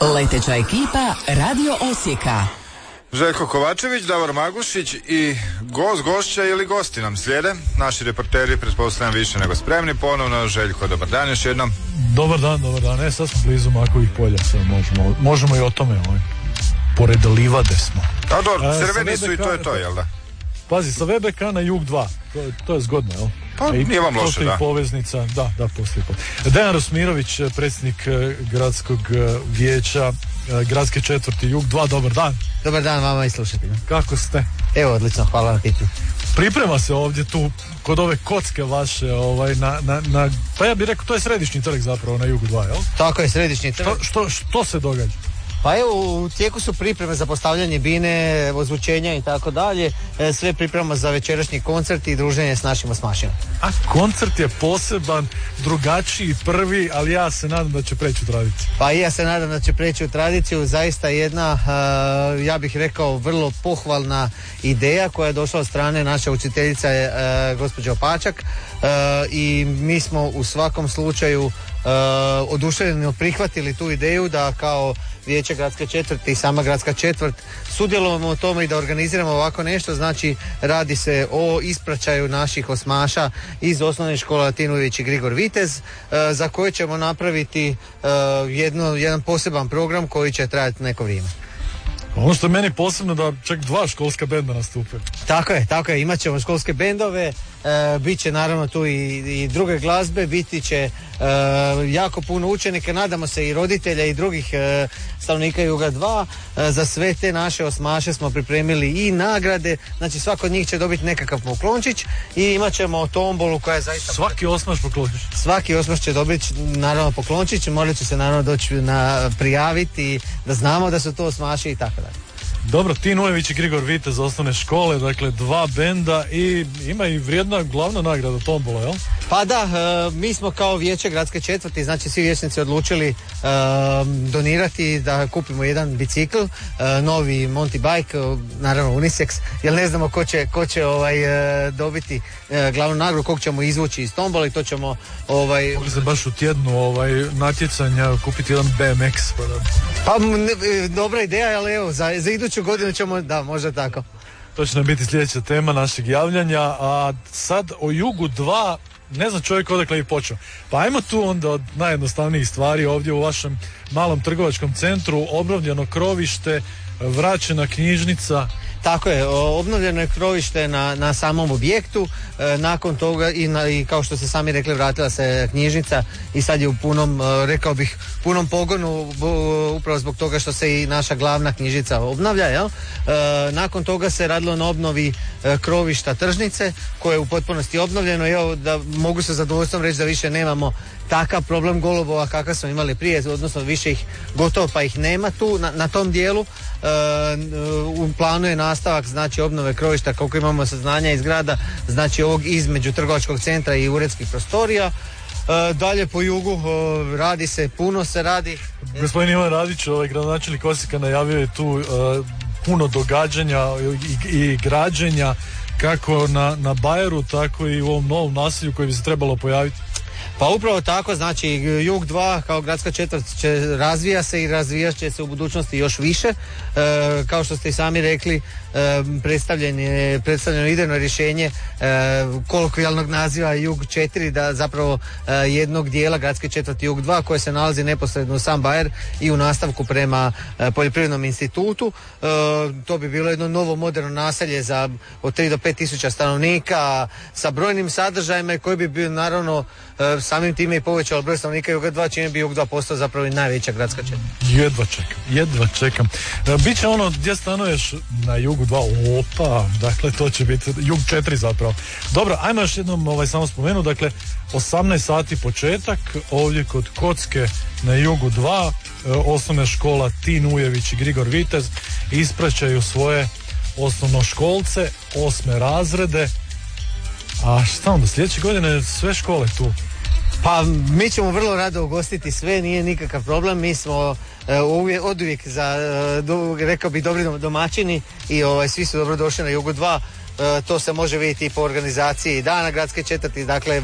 Leteća ekipa Radio Osijeka. Željko Kovačević, Davor Magušić i gošća ili gosti nam slijede. Naši reporteri, pretpostavljam, više nego spremni. Ponovno, Željko, dobar dan još jednom. Dobar dan. Sad smo blizu Makovih polja, sad možemo i o tome. Pored livade smo. A dobro, crveni su i to je to, jel da? Pazi, sa VBK na Jug 2, to je zgodno, jel? Pa nije vam loše, da. Postoji poveznica, da, postoji. Dejan Rusmirović, predsjednik gradskog vijeća, gradske četvrti Jug 2, dobar dan. Dobar dan vama i slušateljima. Kako ste? Evo, odlično, hvala na pitanju. Priprema se ovdje tu, kod ove kocke vaše, pa ja bih rekao, to je središnji trg zapravo na Jugu 2, jel? Tako je, središnji trg. Što se događa? Pa evo, u tijeku su pripreme za postavljanje bine, ozvučenja i tako dalje. Sve priprema za večerašnji koncert i druženje s našim osmašima. A koncert je poseban, drugačiji, prvi, ali ja se nadam da će preći u tradiciju. Pa i ja se nadam da će preći u tradiciju. Zaista jedna, ja bih rekao, vrlo pohvalna ideja koja je došla od strane naše učiteljice gospođe Opačak i mi smo u svakom slučaju oduševljeno prihvatili tu ideju da kao Vijeće gradske četvrti i sama gradska četvrt sudjelujemo u tome i da organiziramo ovako nešto. Znači, radi se o ispraćaju naših osmaša iz osnovne škole Latin Ujević i Grigor Vitez, za koje ćemo napraviti jedan poseban program koji će trajati neko vrijeme. Ono što je meni posebno da čak 2 školska benda nastupe. Tako je, imat ćemo školske bendove, bit će naravno tu i druge glazbe, biti će jako puno učenika, nadamo se i roditelja i drugih stanovnika Juga 2. Za sve te naše osmaše smo pripremili i nagrade, znači svako od njih će dobiti nekakav poklončić i imat ćemo tombolu koja je zaista... Svaki osmaš poklončić? Svaki osmaš će dobiti naravno poklončić, morat će se naravno doći prijaviti da znamo da su to osmaši i tako dalje. Dobro, Tin Ujević i Grigor Vitez osnovne škole, dakle 2 benda i ima i vrijedna glavna nagrada tombola, jel? Pa da, mi smo kao vijeće gradske četvrti, znači svi vijećnici odlučili donirati da kupimo jedan bicikl, novi Monty Bike, naravno unisex, jer ne znamo ko će dobiti glavnu nagradu, kog ćemo izvući iz tombola i to ćemo... Mogli se baš u tjednu natjecanja kupiti jedan BMX, pa da... Pa dobra ideja, ali evo, za iduću godinu ćemo, da, možda tako. To će nam biti sljedeća tema našeg javljanja, a sad o Jugu 2, ne znam čovjek odakle je počeo. Pa ajmo tu onda od najjednostavnijih stvari ovdje u vašem malom trgovačkom centru, obnovljeno krovište, vraćena knjižnica. Tako je, obnovljeno je krovište na samom objektu, nakon toga i kao što ste sami rekli, vratila se knjižnica i sad je u punom, rekao bih, punom pogonu, upravo zbog toga što se i naša glavna knjižnica obnavlja, jel? Nakon toga se radilo na obnovi krovišta tržnice, koje je u potpunosti obnovljeno. Evo, da mogu sa zadovoljstvom reći da više nemamo takav problem golubova kakav smo imali prije, odnosno više ih gotovo pa ih nema tu na tom dijelu. U planu je nastavak, znači obnove krovišta, koliko imamo saznanja iz grada, znači ovog između trgovačkog centra i uredskih prostorija. Dalje po jugu puno se radi. Gospodin Ivan Radić, gradonačelnik Osijeka, najavio je tu puno događanja i građenja kako na Bajeru, tako i u ovom novom naselju koji bi se trebalo pojaviti. Pa upravo tako, znači Jug 2 kao gradska četvrt razvija se i razvijat će se u budućnosti još više. Kao što ste i sami rekli, predstavljeno idejno rješenje kolokvijalnog naziva Jug 4, da zapravo jednog dijela gradske četvrti Jug 2 koje se nalazi neposredno u sam Bajer i u nastavku prema Poljoprivrednom institutu. To bi bilo jedno novo moderno naselje za od 3 do 5 tisuća stanovnika sa brojnim sadržajima i koji bi bio naravno samim time i povećao broj stanovnika Juga 2, čime bi Jug 2 postao zapravo i najveća gradska četvrt. Jedva čekam. Biće ono gdje stanuješ na Jugu 2, opa, dakle to će biti Jug 4 zapravo. Dobro, ajmo još jednom samo spomenu, dakle 18 sati početak, ovdje kod kocke na Jugu 2, osnovna škola Tin Ujević i Grigor Vitez ispraćaju svoje osnovnoškolce, 8. razrede. A šta onda, sljedeće godine sve škole tu? Pa mi ćemo vrlo rado ugostiti sve, nije nikakav problem, mi smo oduvijek rekao bi dobri domaćini i svi su dobro došli na Jugu 2, to se može vidjeti i po organizaciji dana gradske četvrti, dakle